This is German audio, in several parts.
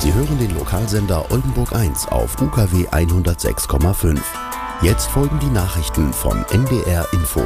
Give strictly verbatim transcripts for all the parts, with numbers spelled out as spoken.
Sie hören den Lokalsender Oldenburg eins auf U K W hundertsechs Komma fünf. Jetzt folgen die Nachrichten von N D R Info.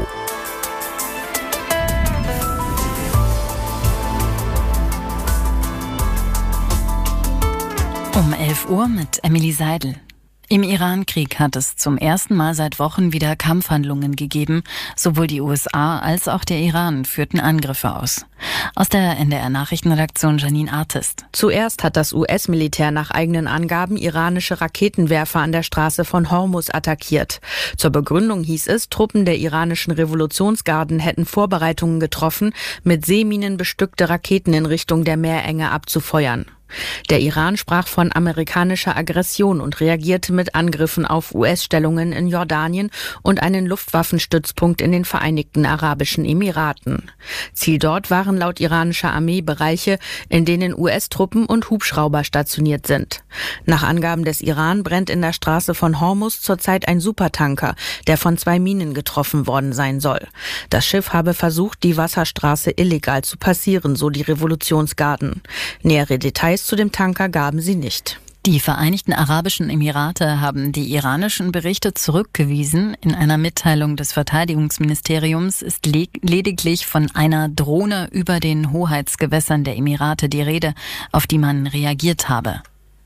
Um elf Uhr mit Emily Seidel. Im Iran-Krieg hat es zum ersten Mal seit Wochen wieder Kampfhandlungen gegeben. Sowohl die U S A als auch der Iran führten Angriffe aus. Aus der N D R-Nachrichtenredaktion Janine Artist. Zuerst hat das U S-Militär nach eigenen Angaben iranische Raketenwerfer an der Straße von Hormuz attackiert. Zur Begründung hieß es, Truppen der iranischen Revolutionsgarden hätten Vorbereitungen getroffen, mit Seeminen bestückte Raketen in Richtung der Meerenge abzufeuern. Der Iran sprach von amerikanischer Aggression und reagierte mit Angriffen auf U S-Stellungen in Jordanien und einen Luftwaffenstützpunkt in den Vereinigten Arabischen Emiraten. Ziel dort waren laut iranischer Armee Bereiche, in denen U S-Truppen und Hubschrauber stationiert sind. Nach Angaben des Iran brennt in der Straße von Hormuz zurzeit ein Supertanker, der von zwei Minen getroffen worden sein soll. Das Schiff habe versucht, die Wasserstraße illegal zu passieren, so die Revolutionsgarden. Nähere Details zu dem Tanker gaben sie nicht. Die Vereinigten Arabischen Emirate haben die iranischen Berichte zurückgewiesen. In einer Mitteilung des Verteidigungsministeriums ist le- lediglich von einer Drohne über den Hoheitsgewässern der Emirate die Rede, auf die man reagiert habe.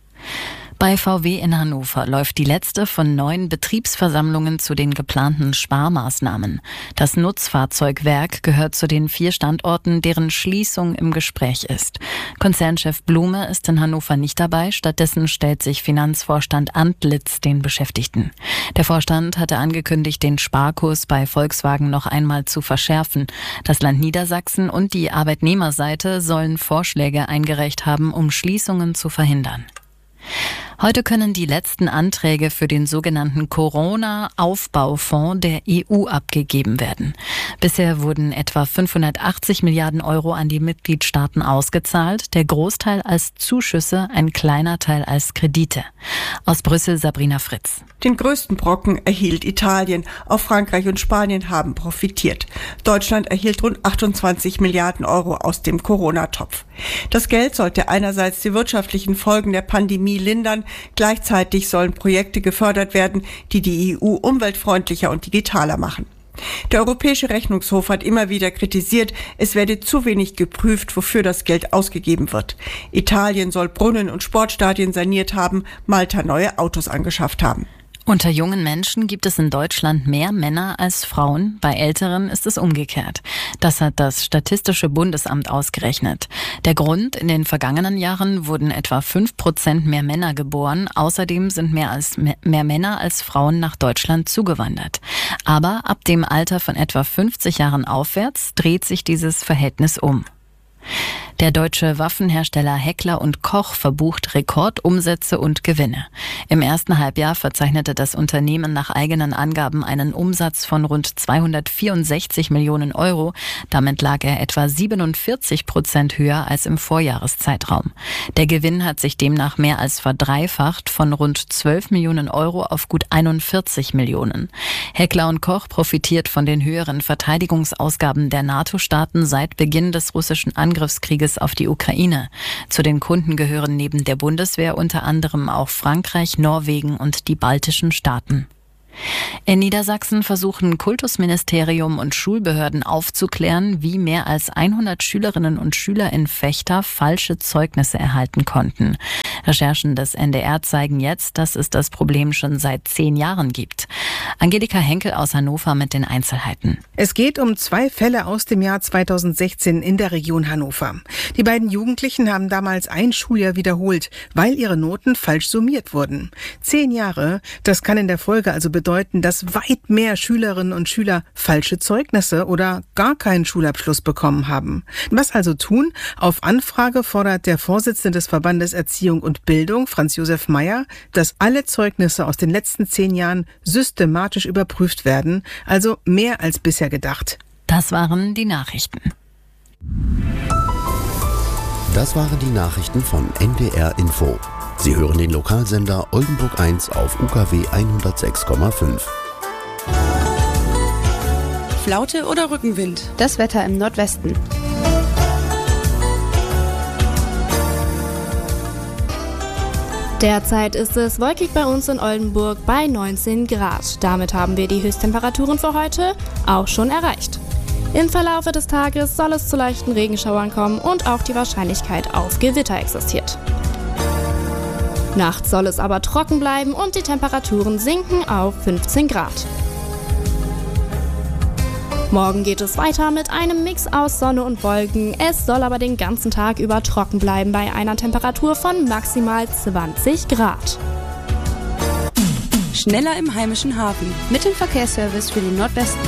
Bei V W in Hannover läuft die letzte von neun Betriebsversammlungen zu den geplanten Sparmaßnahmen. Das Nutzfahrzeugwerk gehört zu den vier Standorten, deren Schließung im Gespräch ist. Konzernchef Blume ist in Hannover nicht dabei, stattdessen stellt sich Finanzvorstand Antlitz den Beschäftigten. Der Vorstand hatte angekündigt, den Sparkurs bei Volkswagen noch einmal zu verschärfen. Das Land Niedersachsen und die Arbeitnehmerseite sollen Vorschläge eingereicht haben, um Schließungen zu verhindern. Heute können die letzten Anträge für den sogenannten Corona-Aufbaufonds der E U abgegeben werden. Bisher wurden etwa fünfhundertachtzig Milliarden Euro an die Mitgliedstaaten ausgezahlt, der Großteil als Zuschüsse, ein kleiner Teil als Kredite. Aus Brüssel Sabrina Fritz. Den größten Brocken erhielt Italien. Auch Frankreich und Spanien haben profitiert. Deutschland erhielt rund achtundzwanzig Milliarden Euro aus dem Corona-Topf. Das Geld sollte einerseits die wirtschaftlichen Folgen der Pandemie lindern, gleichzeitig sollen Projekte gefördert werden, die die E U umweltfreundlicher und digitaler machen. Der Europäische Rechnungshof hat immer wieder kritisiert, es werde zu wenig geprüft, wofür das Geld ausgegeben wird. Italien soll Brunnen und Sportstadien saniert haben, Malta neue Autos angeschafft haben. Unter jungen Menschen gibt es in Deutschland mehr Männer als Frauen. Bei Älteren ist es umgekehrt. Das hat das Statistische Bundesamt ausgerechnet. Der Grund: in den vergangenen Jahren wurden etwa fünf Prozent mehr Männer geboren. Außerdem sind mehr als mehr Männer als Frauen nach Deutschland zugewandert. Aber ab dem Alter von etwa fünfzig Jahren aufwärts dreht sich dieses Verhältnis um. Der deutsche Waffenhersteller Heckler und Koch verbucht Rekordumsätze und Gewinne. Im ersten Halbjahr verzeichnete das Unternehmen nach eigenen Angaben einen Umsatz von rund zweihundertvierundsechzig Millionen Euro. Damit lag er etwa siebenundvierzig Prozent höher als im Vorjahreszeitraum. Der Gewinn hat sich demnach mehr als verdreifacht, von rund zwölf Millionen Euro auf gut einundvierzig Millionen. Heckler und Koch profitiert von den höheren Verteidigungsausgaben der NATO-Staaten seit Beginn des russischen Angriffskrieges auf die Ukraine. Zu den Kunden gehören neben der Bundeswehr unter anderem auch Frankreich, Norwegen und die baltischen Staaten. In Niedersachsen versuchen Kultusministerium und Schulbehörden aufzuklären, wie mehr als hundert Schülerinnen und Schüler in Vechta falsche Zeugnisse erhalten konnten. Recherchen des N D R zeigen jetzt, dass es das Problem schon seit zehn Jahren gibt. Angelika Henkel aus Hannover mit den Einzelheiten. Es geht um zwei Fälle aus dem Jahr zweitausendsechzehn in der Region Hannover. Die beiden Jugendlichen haben damals ein Schuljahr wiederholt, weil ihre Noten falsch summiert wurden. Zehn Jahre, das kann in der Folge also bedeuten, dass weit mehr Schülerinnen und Schüler falsche Zeugnisse oder gar keinen Schulabschluss bekommen haben. Was also tun? Auf Anfrage fordert der Vorsitzende des Verbandes Erziehung und Bildung, Franz Josef Meyer, dass alle Zeugnisse aus den letzten zehn Jahren systematisch überprüft werden, also mehr als bisher gedacht. Das waren die Nachrichten. Das waren die Nachrichten von N D R Info. Sie hören den Lokalsender Oldenburg eins auf U K W hundertsechs Komma fünf. Flaute oder Rückenwind? Das Wetter im Nordwesten. Derzeit ist es wolkig bei uns in Oldenburg bei neunzehn Grad. Damit haben wir die Höchsttemperaturen für heute auch schon erreicht. Im Verlaufe des Tages soll es zu leichten Regenschauern kommen und auch die Wahrscheinlichkeit auf Gewitter existiert. Nachts soll es aber trocken bleiben und die Temperaturen sinken auf fünfzehn Grad. Morgen geht es weiter mit einem Mix aus Sonne und Wolken. Es soll aber den ganzen Tag über trocken bleiben bei einer Temperatur von maximal zwanzig Grad. Schneller im heimischen Hafen mit dem Verkehrsservice für den Nordwesten.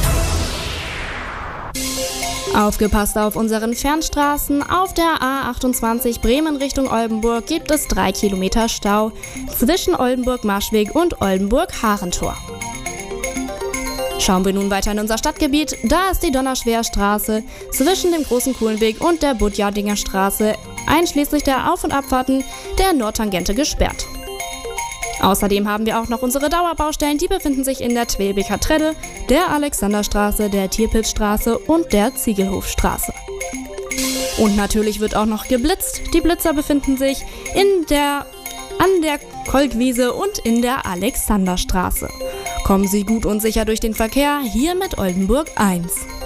Aufgepasst auf unseren Fernstraßen. Auf der A achtundzwanzig Bremen Richtung Oldenburg gibt es drei Kilometer Stau zwischen Oldenburg-Marschweg und Oldenburg-Harentor. Schauen wir nun weiter in unser Stadtgebiet. Da ist die Donnerschwerstraße zwischen dem Großen Kuhlenweg und der Budjardinger Straße, einschließlich der Auf- und Abfahrten der Nordtangente, gesperrt. Außerdem haben wir auch noch unsere Dauerbaustellen, die befinden sich in der Twelbeker Tredde, der Alexanderstraße, der Tierpilzstraße und der Ziegelhofstraße. Und natürlich wird auch noch geblitzt. Die Blitzer befinden sich in der, an der Kolkwiese und in der Alexanderstraße. Kommen Sie gut und sicher durch den Verkehr, hier mit Oldenburg eins.